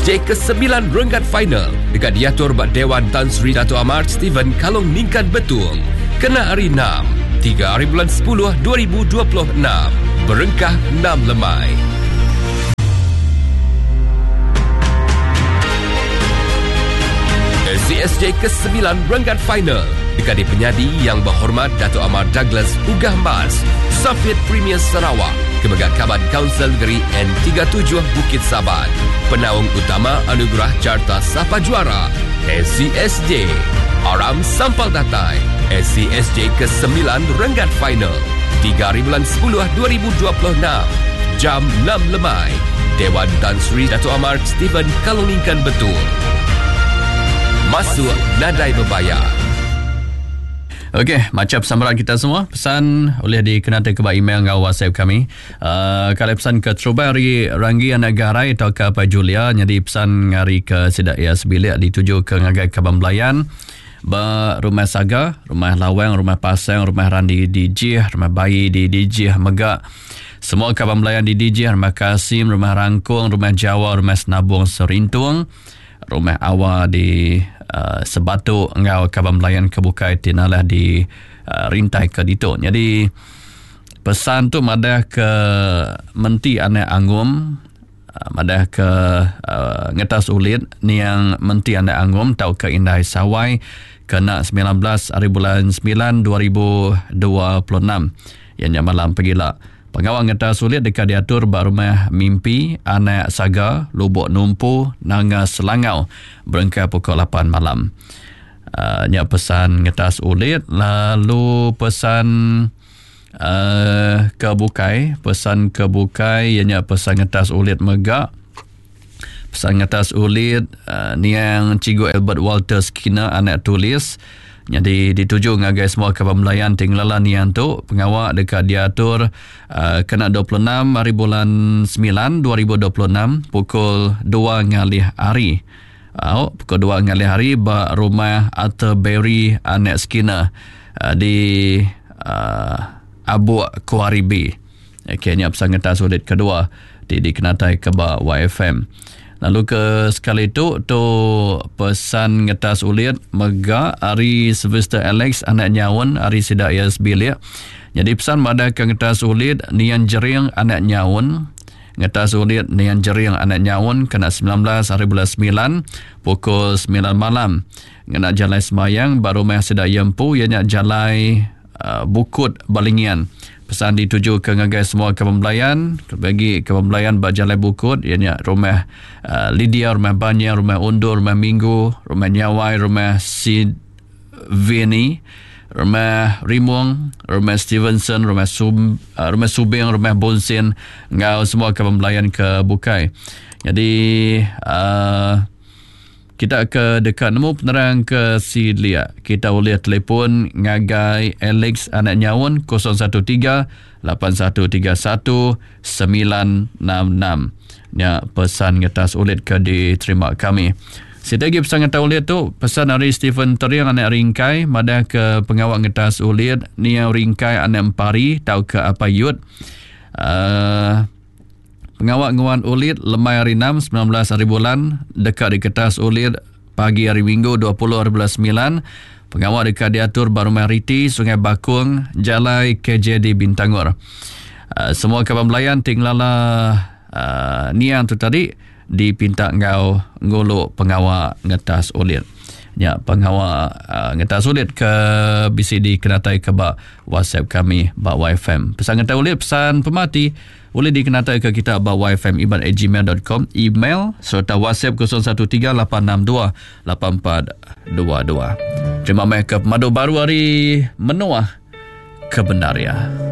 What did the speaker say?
ke-9 Renggat Final dekat diatur bak Dewan Tan Sri Dato' Amar Steven Kalong Ningkan Betul. Kena hari 6, 3 hari bulan 10 2026. Berengkah 6 lemai. SCSJ ke-9 Renggat Final dekat penyadi yang berhormat Dato' Amar Douglas Ugah Mas, Safed Premier Sarawak, Kemegat Kaban Kaunsil Negeri N37 Bukit Saban, Penaung Utama Anugerah Carta Sapa Juara, SCSJ. Aram Sampal Datai, SCSJ ke-9 Renggat Final, 3 hari bulan 10 2026, jam 6 lemai. Dewan Tan Sri Dato' Amar Steven Kalong Ningkan Betul. Masuk nadai berbayar. Okey, macam sambutan kita semua, pesan boleh dikenali ke email dengan WhatsApp kami. Kalau pesan ke Strawberry Ranggi anak garai atau ke apa Julia, jadi pesan ngari ke Sidak ya sebilik dituju ke ngagai Kaban Belayan, Rumah Saga, Rumah Lawang, Rumah Pasang, Rumah Randi di Jih, Rumah Bayi di Jih Megak. Semua Kaban Belayan di Jih, Rumah Kasim, Rumah Rangkung, Rumah Jawa, Rumah Senabung Serintung, Rumah Awa di Sebatu engau Kaban Belayan kebukai tinalah di rintai ke ditu. Jadi pesan tu madah ke menti anak anggum, madah ke ngetas ulit ni yang menti anak anggum tau ke Indai Sawai kena 19 hari bulan 9 2026 yang malam pergilah. Pengawal ngetas sulit dekat diatur bak Rumah Mimpi, Anak Saga, Lubuk Numpu, Nanga Selangau, berengkau pukul 8 malam. Nya pesan ngetas ulit, lalu pesan kebukai, ianya pesan ngetas ulit Megak. Pesan ngetas ulit ni yang Cikgu Albert Walter Skinner anak tulis. Jadi dituju ngagai semua Kaban Belayan tinggalan yang tu pengawal dekat diatur kena 26 hari bulan 9 2026 pukul 2 ngalih hari. Pukul 2 ngalih hari ba Rumah Arthur Berry anak Skinner di Abu Kuaribi. Kayaknya pesan ngetas sulit kedua dikenatai ke ba YFM. Lalu ke sekali tu pesan ngetas ulit Megak Ari Sylvester Alex anak Nyawun Ari Sidak Yas Bilik. Jadi pesan pada ke ngetas ulit Nian Jering anak Nyawun, ngetas ulit Nian Jering anak Nyawun kena 19 hari bulan 9 pukul 9 malam. Ngena Jalai Semayang baru Rumah Sidak Yempu ianya Jalai Bukut Balingian. Pesan dituju ke ngagai semua Kaban Belayan, bagi Kaban Belayan Bajalai Bukut, ianya Rumah Lydia, Rumah Banyak, Rumah Undur, Rumah Minggu, Rumah Nyawai, Rumah Sidvini, Rumah Rimung, Rumah Stevenson, Rumah Subing, Rumah Bonsin, ngau semua Kaban Belayan ke Bukai. Jadi kita ke dekat nemu penerang ke Silia. Kita boleh telefon ngagai Alex anak Nyawun 013-8131-966. Ya, pesan ngetas ulit ke diterima kami. Sedagi pesan ngetas ulit tu, pesan dari Stephen Teriang anak Ringkai, madah ke pengawal ngetas ulit, ni yang Ringkai anak Empari, tahu ke apa yud. Pengawal nguan ulit lemai hari 6 19 hari bulan dekat di kertas ulit pagi hari Minggu 20 hari bulan 9. Pengawal dekat diatur Barumah Riti Sungai Bakung Jalai KJD Bintangor. Semua Kaban Belayan tinggallah niang tu tadi dipinta ngau nguluk pengawal ngetas ulit. Ya, pengawal ngetas ulit ke BCD kenatai ke bak WhatsApp kami bak YFM. Pesan ngetas ulit pesan pemati boleh dikenatai ke kita bak yfm@gmail.com, email serta WhatsApp 0138628422. Terima kasih ke pemadu baru hari Menuah Kebenaria.